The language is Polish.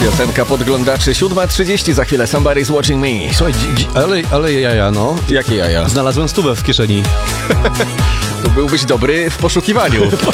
Piosenka podglądaczy, 7:30, za chwilę Somebody's Watching Me. Słuchaj, ale jaja, no. Jakie jaja? Znalazłem 100 w kieszeni. To byłbyś dobry w poszukiwaniu.